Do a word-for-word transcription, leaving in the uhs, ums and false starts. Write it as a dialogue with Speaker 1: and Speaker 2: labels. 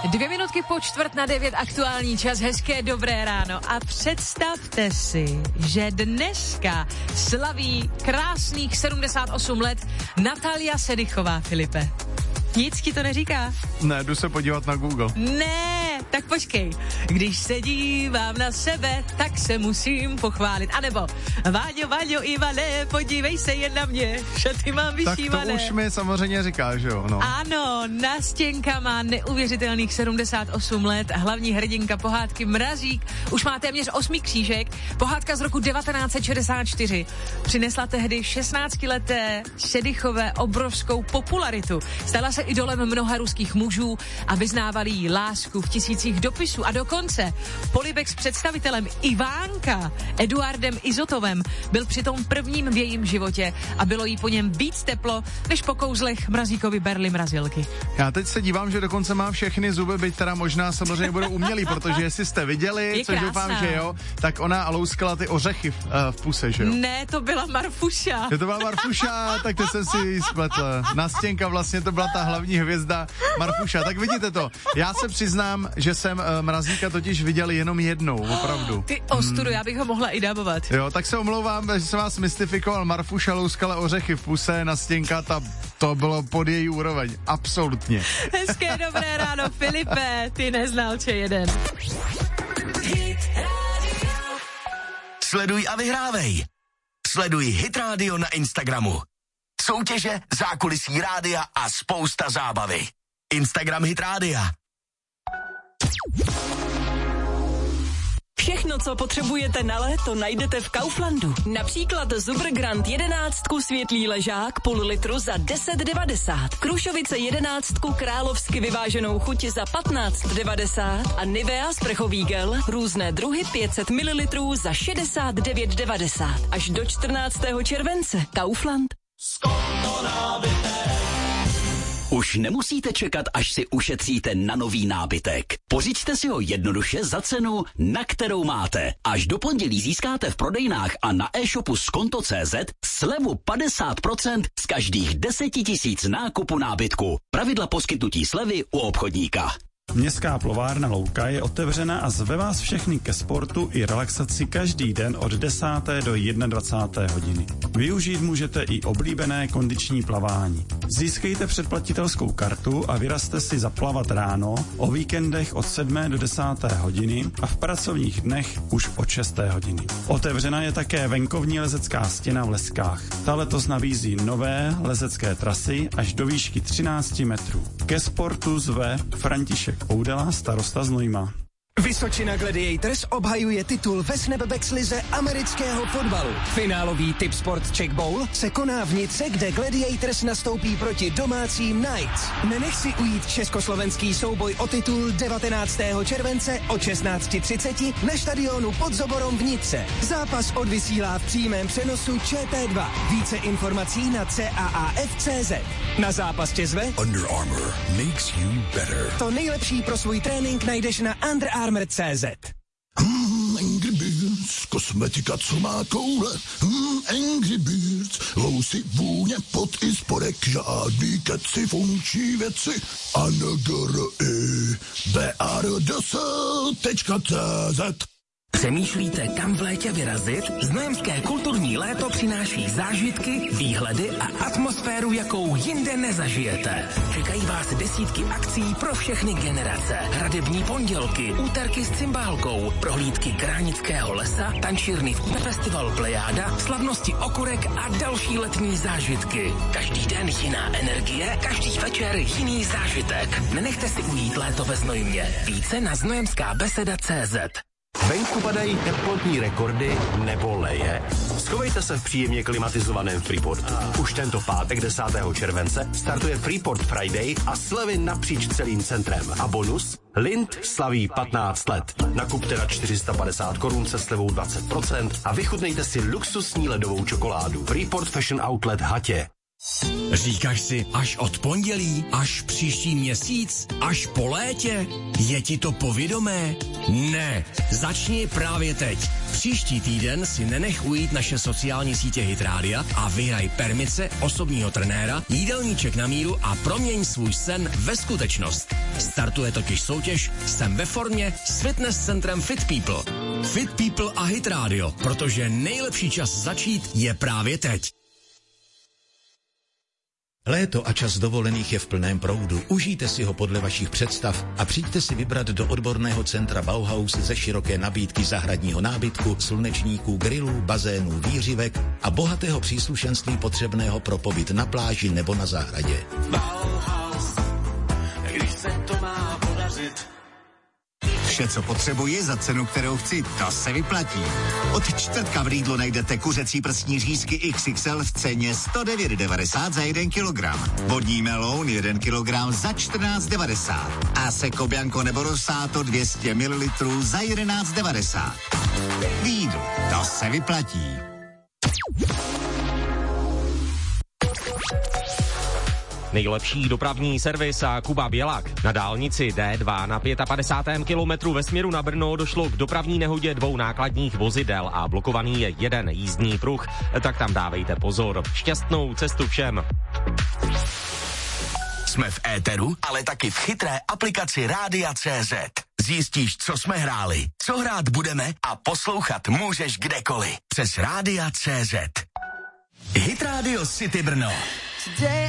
Speaker 1: Dvě minutky po čtvrt na devět, aktuální čas, hezké dobré ráno. A představte si, že dneska slaví krásných sedmdesát osm let Natalia Sedychová, Filipe. Nic ti to neříká?
Speaker 2: Ne, jdu se podívat na Google.
Speaker 1: Ne, tak počkej. Když se dívám na sebe, tak se musím pochválit. A nebo Váďo, Váďo, Ivane, podívej se jen na mě, šaty mám vyšívané.
Speaker 2: Tak to už mi samozřejmě říká, že jo? No.
Speaker 1: Ano, Nastěnka má neuvěřitelných sedmdesát osm let, hlavní hrdinka pohádky Mrazík už má téměř osmý křížek, pohádka z roku devatenáct set šedesát čtyři. Přinesla tehdy šestnáctileté Sedychové obrovskou popularitu. Stala se idolem mnoha ruských mužů a vyznávali jí lásku v tisících dopisů. A dokonce polibek s představitelem Ivánka, Eduardem Izotovem, byl přitom prvním v jejím životě a bylo jí po něm víc teplo, než po kouzlech Mrazíkovi berly mrazilky.
Speaker 2: Já teď se dívám, že dokonce má všechny zuby, byť teda možná samozřejmě budou umělý, protože jestli jste viděli, což doufám, že jo, tak ona louskala ty ořechy v, uh, v puse, že jo?
Speaker 1: Ne, to byla Marfuša.
Speaker 2: Je to byla Marfuša, tak to jsem si spletl. Nastěnka vlastně to byla ta hlavní hvězda Marfuša. Tak vidíte to. Já se přiznám, že jsem uh, Mrazíka totiž viděl jenom jednou, opravdu.
Speaker 1: Ty ostudu, hmm. já bych ho mohla i dabovat.
Speaker 2: Jo, tak se omlouvám, že jsem vás mystifikoval. Marfuša louskala ořechy v puse, Nastěnka, ta, to bylo pod její úroveň. Absolutně.
Speaker 1: Hezké dobré ráno, Filipe, ty neznalče jeden.
Speaker 3: Sleduj a vyhrávej. Sleduj Hit Radio na Instagramu. Soutěže, zákulisí rádia a spousta zábavy. Instagram Hit Rádia.
Speaker 4: Všechno, co potřebujete na léto, najdete v Kauflandu. Například Zubr Grand jedenáctku světlý ležák půl litru za deset devadesát. Krušovice jedenáctku královsky vyváženou chuť za patnáct devadesát a Nivea sprchový gel různé druhy pět set mililitrů za šedesát devět devadesát. Až do čtrnáctého července. Kaufland.
Speaker 5: Už nemusíte čekat, až si ušetříte na nový nábytek. Pořiďte si ho jednoduše za cenu, na kterou máte. Až do pondělí získáte v prodejnách a na e-shopu skonto tečka cé zet slevu padesát procent z každých deseti tisíc nákupu nábytku. Pravidla poskytnutí slevy u obchodníka.
Speaker 6: Městská plovárna Louka je otevřena a zve vás všechny ke sportu i relaxaci každý den od desáté do dvacáté jedné hodiny. Využít můžete i oblíbené kondiční plavání. Získejte předplatitelskou kartu a vyrazte si zaplavat ráno, o víkendech od sedmé do desáté hodiny a v pracovních dnech už od šesté hodiny. Otevřena je také venkovní lezecká stěna v Leskách. Ta letos nabízí nové lezecké trasy až do výšky třináct metrů. Ke sportu zve František Oudela, starosta Znojma.
Speaker 7: Vysočina Gladiators obhajuje titul ve Snapbacks lize amerického fotbalu. Finálový Tipsport Czech Bowl se koná v Nice, kde Gladiators nastoupí proti domácím Knights. Nenech si ujít československý souboj o titul devatenáctého července od šestnáct třicet na štadionu pod Zoborom v Nice. Zápas odvysílá v přímém přenosu Č T dva. Více informací na C A A F tečka cé zet. Na zápas tě zve
Speaker 3: Under Armour makes you better.
Speaker 7: To nejlepší pro svůj trénink najdeš na Under Armour tečka cé zet.
Speaker 3: Hmm, Angry Birds, kosmetika, co má koule. Hmm, Angry Birds, housy, vůně, pot i spodek, žádný keci, funkční věci. A N G R I B A R D S tečka cé zet.
Speaker 8: Přemýšlíte, kam v létě vyrazit? Znojemské kulturní léto přináší zážitky, výhledy a atmosféru, jakou jinde nezažijete. Čekají vás desítky akcí pro všechny generace. Hradební pondělky, úterky s cymbálkou, prohlídky Kránického lesa, tančírny v festival Plejáda, slavnosti Okurek a další letní zážitky. Každý den jiná energie, každý večer jiný zážitek. Nenechte si ujít léto ve Znojmě. Více na znojemská beseda tečka cé zet.
Speaker 9: Venku padají teplotní rekordy nebo leje. Schovejte se v příjemně klimatizovaném Freeportu. Už tento pátek desátého července startuje Freeport Friday a slevy napříč celým centrem. A bonus? Lindt slaví patnáct let. Nakupte na čtyři sta padesát korun se slevou dvacet procent a vychutnejte si luxusní ledovou čokoládu. Freeport Fashion Outlet Hatě.
Speaker 8: Říkáš si až od pondělí, až příští měsíc, až po létě? Je ti to povědomé? Ne, začni právě teď. Příští týden si nenech ujít naše sociální sítě Hit Rádia a vyhraj permice, osobního trenéra, jídelníček na míru a proměň svůj sen ve skutečnost. Startuje totiž soutěž Jsem ve formě s fitness centrem Fit People. Fit People a Hit Radio, protože nejlepší čas začít je právě teď.
Speaker 10: Léto a čas dovolených je v plném proudu. Užijte si ho podle vašich představ a přijďte si vybrat do odborného centra Bauhaus ze široké nabídky zahradního nábytku, slunečníků, grillů, bazénů, výřivek a bohatého příslušenství potřebného pro pobyt na pláži nebo na zahradě.
Speaker 11: Bauhaus, když se to má podařit. Vše, co potřebuji za cenu, kterou chci, to se vyplatí. Od čtvrtka v Lidlu najdete kuřecí prsní řízky iks iks el v ceně sto devět devadesát za jeden kilogram. Vodní meloun jeden kilogram za čtrnáct devadesát. A Seko Bianco nebo Rosato dvě stě mililitrů za jedenáct devadesát. Lidl, to se vyplatí.
Speaker 12: Nejlepší dopravní servis a Kuba Bělak. Na dálnici D dva na padesátém pátém kilometru ve směru na Brno došlo k dopravní nehodě dvou nákladních vozidel a blokovaný je jeden jízdní pruh, tak tam dávejte pozor. Šťastnou cestu všem.
Speaker 13: Jsme v éteru, ale taky v chytré aplikaci Rádia tečka cé zet. Zjistíš, co jsme hráli, co hrát budeme a poslouchat můžeš kdekoliv. Přes Rádia tečka cé zet. Hit Radio City Brno.